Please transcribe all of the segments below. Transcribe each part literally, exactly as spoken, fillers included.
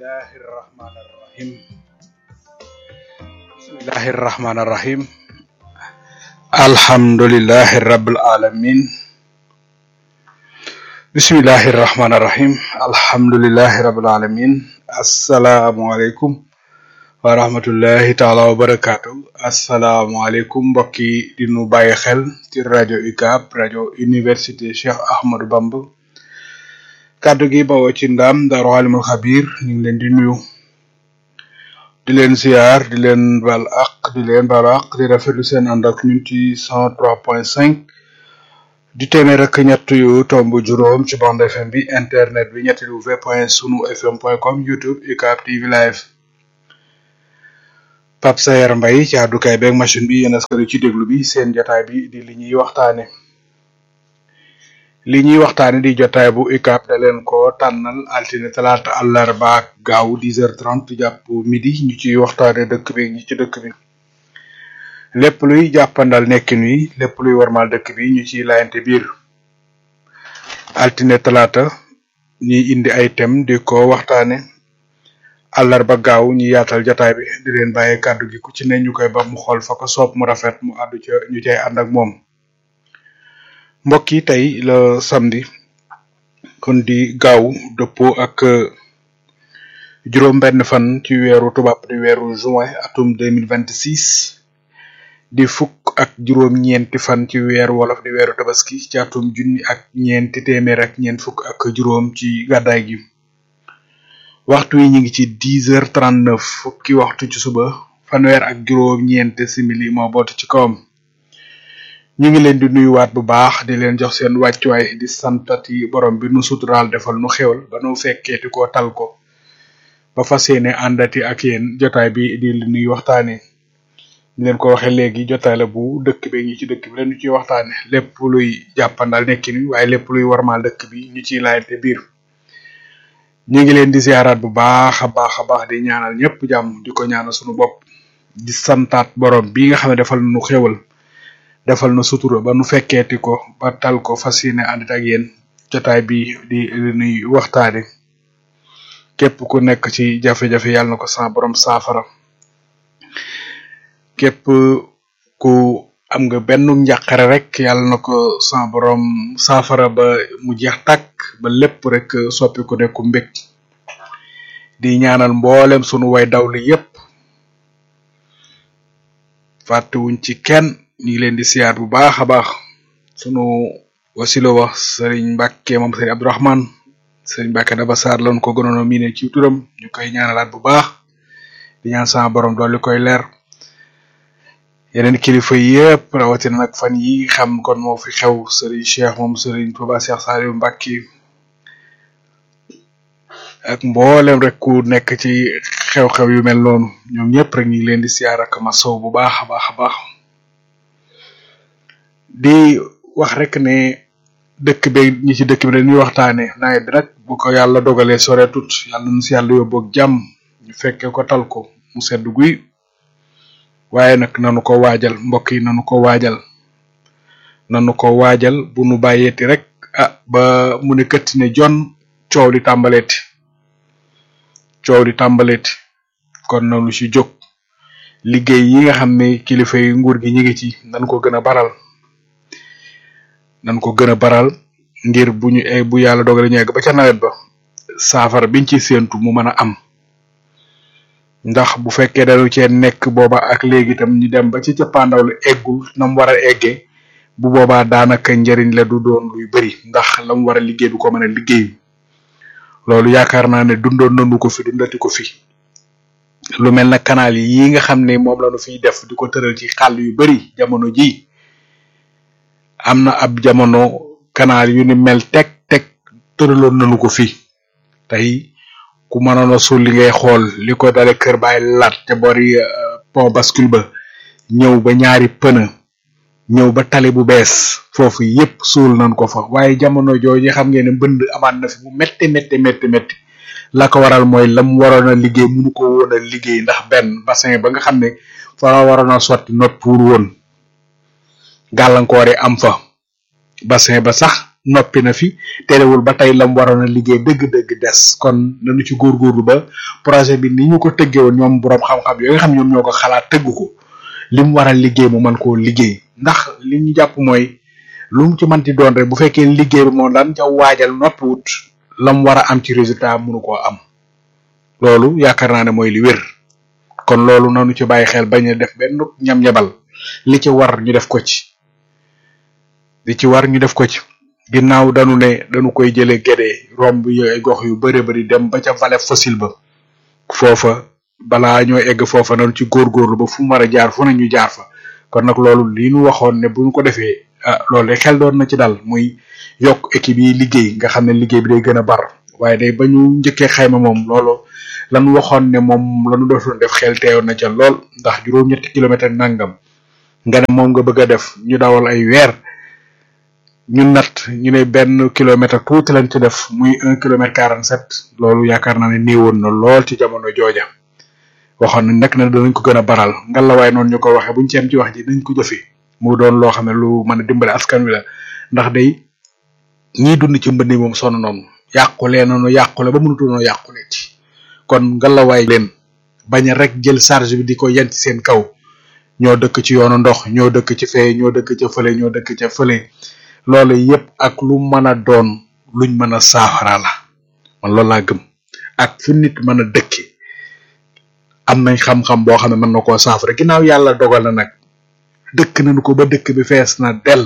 Bismillahir Rahmanir Rahim. Bismillahir Rahmanir Rahim. Alhamdulillahi Rabbil Alamin. Bismillahir Rahmanir Rahim. Alhamdulillahi Rabbil Alamin. Assalamu alaikum wa rahmatullahi ta'ala wa barakatuh. Assalamu alaikum mbokki di nu baye xel ci radio U C A B, radio Université Cheikh Ahmadou Bamba. Kaddu gi bawo ci ndam Daaru Alimul Xabir, ñu ngi leen di nuyu di leen ziar di leen bal ak di leen bal ak di rafetlu seen ànd ak ñun ci cent trois point cinq di téeméer ak ñett yu tomb juróom ci bande F M bi, internet bi ñetti w point sunu fm point com, YouTube U C A B T V live. Pape Sayer Mbaye ci àddukaay beeg machine bi, yéen askari ci déglu bi, seen jotaay bi di li ñuy waxtaane li ñuy waxtaane di jotaay bu U C A B da leen ko tànnal altine talaata àllarba ak gaaw dix heures trente jàpp midi, ñu ciy waxtaane dëkk bi ñi ci dëkk bi lépp luy jàppandal nekkin wi, lépp luy warmal dëkk bi ñu ciy laayante biir. Altine talaata ñuy indi ay thème di ko waxtaane, àllarba gaaw ñu yaatal jotaay bi di leen bàyyi kàddu gi ku ci ne ñu koy ba mu xool fa ko soob mu rafet mu àddu ca ñu cay ànd ak moom. mbokk yi tey le samedi kon di gaaw dëppoo ak juróom benn fan ci weeru tubaab di weeru juin atum deux mille vingt-six di fukk ak juróom ñeenti fan ci weeru wolof di weeru tabaski ci atum junni ak ñeenti téeméer ak ñeent fukk ak juróom ci gàddaay gi. waxtu yi ñu ngi ci dix heures trente-neuf, fukki waxtu ci suba fanweer ak juróom ñeenti simili moo boot ci kawam. ñu ngi leen di nuyuwaat bu baax di leen jox seen wàccuwaay di santati borom bi nu suturaal defal nu xewal ba nu fekkeeti ko tal ko ba fas yéene àndati ak yéen jotaay bi di li nuy waxtaane. ñu leen ko waxee léegi jotaay la bu dëkk bi ñi ci dëkk bi leen ñu ciy waxtaane lépp luy jàppandal nekkin wi waaye lépp luy warmaal dëkk bi ñu ciy laayante biir. ñu ngi leen di ziaraat bu baax a baax a baax di ñaanal ñëpp jàmm di ko ñaanal sunu bopp di santaat borom bi nga xam ne defal nu xewal defal na sutura ba nu fekkeeti ko ba tal ko fas yéene ànd ak yéen jotaay bi di li nuy waxtaane. képp ku nekk ci jafe-jafe yàlla na ko sa borom saafara, képp ku am nga benn njàqare rek yàlla na ko sa borom saafara ba mu jeex tàkk ba lépp rek soppi ko nekku mbég. di ñaanal mboolem sunu way dawli yépp fàttewuñ ci kenn, ñu ngi leen di siyaar bu baax a baax. sunu wasilo wax Serigne Mbacke moom Serigne Abdourahmane Serigne Mbacke Daba Sarr lañ ko gënoon a miine ci turam, ñu koy ñaanalaat bu baax di ñaan sama borom dolli koy leer. yeneen kilifa yépp rawatina nag fan yi xam kon moo fi xew Serigne Cheikh moom Serigne Touba Cheikh Saliou Mbacke ak mboolem rek ku nekk ci xew-xew yu mel noonu, ñoom ñëpp rek ñu ngi leen di siyaar ak ma sow bu baax a baax a baax. di wax rek ne dëkk bi ñi ci dëkk bi dañuy waxtaane nawet bi nag bu ko yàlla dogalee soreetut yàlla nu si yàlla yóbbu ak jàmm ñu fekkee ko tal ko mu sedd guy. waaye nag nanu ko waajal mbokk yi, nanu ko waajal nanu ko waajal bu nu bàyyeeti rek ah ba mu ne këtti ne jon coow di tàmbaleeti coow di tàmbaleeti kon nanu ci jóg. liggéey yi nga xam ne kilifa yi nguur gi ñi ngi ci nan ko gën a baral nan ko gën a baral ngir bu ñu egg bu yàlla dogale ñu egg ba ca nawet ba saafara biñ ci séentu mu mën a am. ndax bu fekkee dañu cee nekk booba ak léegi itam ñu dem ba ci cappaandaw lu eggul na mu war a eggee bu boobaa daanaka njëriñ la du doon luy bëri, ndax la mu war a liggéey du ko mën a liggéey. loolu yaakaar naa ne dundoon nañu ko fi dundati ko fi. lu mel na canal yi nga xam ne moom la ñu fiy def di ko tëral ci xàll yu bari jamono ji am na ab jamono canal yu ni mel teg teg tëraloon nañu ko fi. tey ku mënoon a suul li ngay xool li ko dale kër baay lat te bori pont bascule ba ñëw ba ñaari pëna ñëw ba tali bu bees foofu yépp suul nañ ko fa. waaye jamono jooju xam ngeen ne mbënd amaat na fi bu métti métti métti métti la ko waral mooy lam waroon a liggéey mënu ko woon a liggéey ndax benn bassin ba nga xam ne fa la waroon a sotti noppiwul woon, gàllankoor yi am fa. bassin ba sax noppi na fi terewul ba tey lam waroon a liggéey dëgg-dëgg des kon nañu ci góorgóorlu ba projet bi ni ñu ko tëggee woon ñoom borom xam-xam yooyu nga xam ñoom ñoo ko xalaat tëgg ko li mu war a liggéey mu mën koo liggéey ndax li ñu jàpp mooy lu mu ci manti doon rek bu fekkee liggéey bi moom lan ca waajal noppiwut lam war a am ci résultat mënu koo am loolu yaakaar naa ne mooy li wér kon loolu noonu ci bàyyi xel bañ a def benn ñam-ñabal li ci war ñu def ko ci li ci war ñu def ko ci ginnaaw dañu ne dañu koy jëlee Guédé romb yu ay gox yu bëri bëri dem ba ca vallée fossile ba foofa balaa ñoo egg foofa nañu ci góorgóorlu ba fu mu war a jaar fu ne ñu jaar fa kon nag loolu li ñu waxoon ne bu ñu ko defee ah loolu de xel doon na ci dal muy yokk équipe yi liggéey nga xam ne liggéey bi day gën a bar waaye day ba ñu njëkkee xayma moom loolu lan waxoon ne moom lanu dootoon def xel teewoon na ca lool ndax juróom-ñetti kilomètre nangam nga ne moom nga bëgg a def ñu dawal ay weer ñu nat ñu ne benn kilomètre tuuti lañ ci def muy un kilomètre quarante sept loolu yaakaar naa ne néewoon na lool ci jamono jooja waxoon nañ nag ne danañ ko gën a baral ngallaawaay noonu ñu ko waxee buñ ci am ci wax ji nañ ko jëfee mu doon loo xam ne lu mën a dimbale askan wi la ndax day ñiy dund ci mbënd moom sonn noonu yàqulee noonu yàqule ba mënutoonoo yàquleeti kon ngallaawaay leen bañ a rek jël charge bi di ko yent ci seen kaw ñoo dëkk ci yoonu ndox ñoo dëkk ci fee ñoo dëkk ca fële ñoo dëkk ca fële loolu yépp ak lu mën a doon luñ mën a saafara la man loolu laa gëm ak fu nit mën a dëkki am nañ xam-xam boo xam ne mën na koo saafara ginnaaw yàlla dogal na nag dëkk nañu ko ba dëkk bi fees na del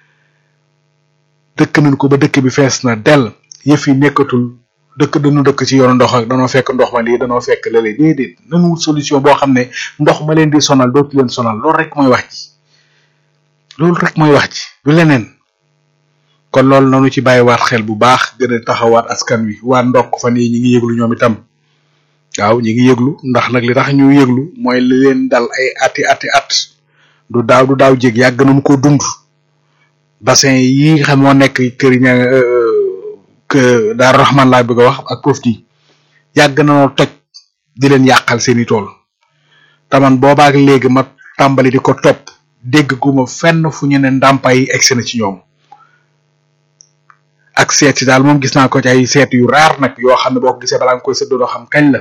dëkk nañu ko ba dëkk bi fees na del yëf yi nekkatul dëkk dañu dëkk ci yoonu ndox ak danoo fekk ndox ma lii danoo fekk lële déedéet nañu wut solution boo xam ne ndox ma leen di sonal dootu leen sonal loolu rek mooy wax ji loolu rek mooy wax ji du leneen kon loolu nanu ci bàyyiwaat xel bu baax gën a taxawaat askan wi waa ndokk fan yi ñi ngi yëglu ñoom itam waaw ñi ngi yëglu ndax nag li tax ñu yëglu mooy li leen dal ay ati ati at du daaw du daaw jég yàgg nañu ko dund bassin yi nga xam moo nekk kër ña que Daaru Rahman laa bëgg a wax ak Pofti yàgg nañoo toj di leen yàqal seeni tool taman boobaak léegi ma tàmbali di ko topp dégg guma fenn fu ñu ne ndàmpaay yi egsi na ci ñoom ak seet si daal moom gis naa ko ci ay seet yu raar nag yoo xam ne boo ko gisee balaa nga koy séddoo doo xam kañ la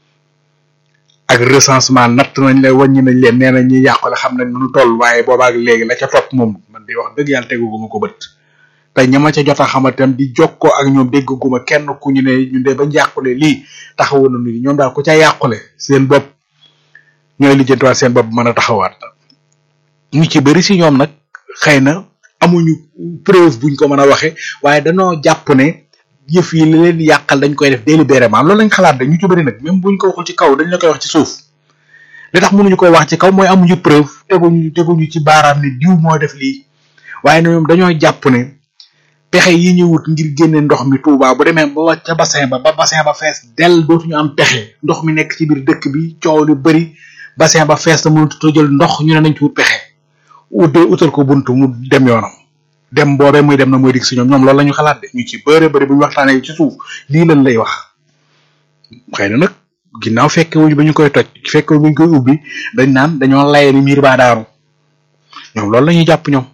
ak recensement natt nañ la wàññi nañ leen nee na ñi yàqule xam nañ nu toll waaye boobaak léegi la ca topp moom man di wax dëgg yàlla teguguma ko bët te ñama ca jot a xamatam di jokkoo ak ñoom dégguma kenn ku ñu ne ñu de ba yàqule lii taxawoon na ni ñoom daal ku ca yàqule seen bopp ñooy lijjantiwaat seen bopp mën a taxawaat ñu ci bëri si ñoom nag xëy na amuñu preuve buñ ko mën a waxe waaye danoo jàpp ne yëf yi li leen yàqal dañ koy def délibérément loolu lañ xalaat de ñu ci bëri nag même buñ ko waxul ci kaw dañ la koy wax ci suuf li tax mënuñu koy wax ci kaw mooy amuñu preuve teguñu teguñu ci baaraam ne diw moo def lii waaye ne ñoom dañoo jàpp ne pexe yi ñu wut ngir génne ndox mi Touba bu demee ba ca bassin ba ba bassin ba fees del dootuñu am pexe ndox mi nekk ci biir dëkk bi coow lu bëri bassin ba fees na mënut a jël ndox ñu ne nañ ci wut pexe ut utal ko buntu mu dem yoonam dem boobee muy dem na muy dig si ñoom ñoom loolu la ñu xalaat de ñu ci bëre bëri bu ñu waxtaanee ci suuf lii lañ lay wax xëy na nag ginnaaw fekke wuñu ba ñu koy toj fekke bu ñu koy ubbi dañ naan dañoo laye ni miir baa daaru ñoom loolu la ñuy jàpp ñoom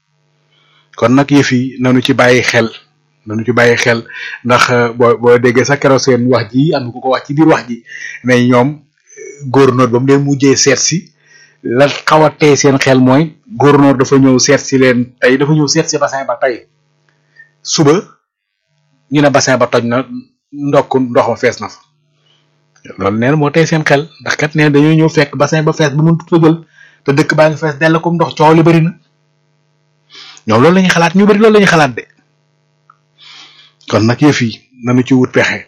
kon nag yëf yi nanu ci bàyyi xel nanu ci bàyyi xel ndax boo boo déggee sa keroog seen wax ji am ku ko wax ci biir wax ji mais ñoom gouverneur ba mu leen mujjee seet si la xaw a tey seen xel mooy gouverneur dafa ñëw seet si leen tey dafa ñëw seet si bassin ba tey suba ñu ne bassin ba toj na ndokk ndox ma fees na fa loolu neen moo tey seen xel ndax kat neen dañoo ñëw fekk bassin ba fees ba mënut a jël te dëkk baa ngi fees dell comme ndox coow li bëri na ñoom loolu la ñuy xalaat ñu bëri loolu la ñuy xalaat de kon nag yëf yi nañu ci wut pexe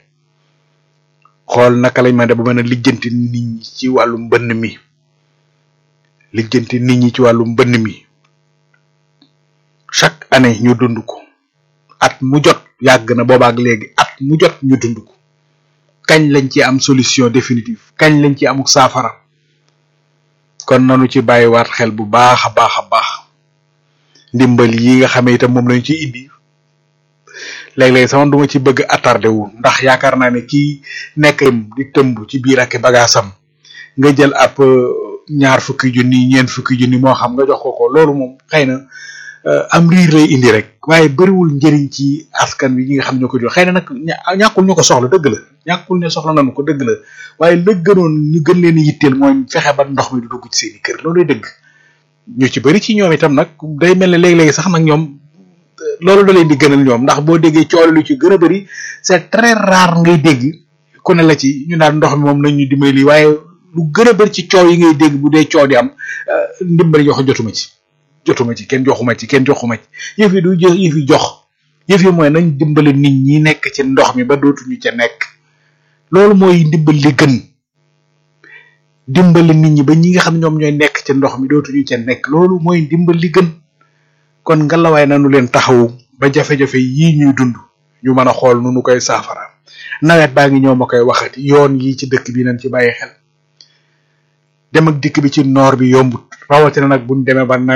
xool naka lañ mën a ba mën a lijjanti nit ñi ci wàllu mbënn mi lijjanti nit ñi ci wàllu mbënn mi chaque année ñu dund ko at mu jot yàgg na boobaak léegi at mu jot ñu dund ko kañ lañ ci am solution définitive kañ lañ ci amuk saafara kon nanu ci bàyyiwaat xel bu baax a baax a baax ndimbal yi nga xamee itam moom lañ ci indi léeg-léeg sama duma ci bëgg attardé wu ndax yaakaar naa ne kii nekk di tëmb ci biir ak bagaasam nga jël ab ñaar fukki junni ñeent fukki junni moo xam nga jox ko ko loolu moom xëy na am riir lay indi rek waaye bëriwul njëriñ ci askan wi ñi nga xam ñoo ko jox xëy na nag ñàkkul ñu ko soxla dëgg la ñàkkul ne soxla nañu ko dëgg la waaye la gënoon ñu gën leen yitteel mooy fexe ba ndox mi du dugg ci seen i kër looluy dëgg ñu ci bëri ci ñoom itam nag day mel ne léeg-léegi sax nag ñoom loolu da leen di gënal ñoom ndax boo déggee coono lu ci gën a bëri c'est très rare ngay dégg ku ne la ci ñu naan ndox mi moom nañ ñu dimbali waaye lu gën a bëri ci coow yi ngay dégg bu dee coow di am ndimbali jox jotuma ci jotuma ci kenn joxuma ci kenn joxuma ci yëf yi du jox yëf yi jox yëf yi mooy nañ dimbali nit ñi nekk ci ndox mi ba dootuñu ca nekk loolu mooy ndimbal li gën dimbali nit ñi ba ñi nga xam ñoom ñooy nekk ci ndox mi dootuñu ca nekk loolu mooy ndimbal li gën kon ngalawaay nanu leen taxawu ba jafe-jafe yii ñuy dund ñu mën a xool nu nu koy saafara nawet baa ngi ñëw ma koy waxati yoon yi ci dëkk bi nañ ci bàyyi xel dem ak dikk bi ci noor bi yombut rawatina nag buñ demee ba nawet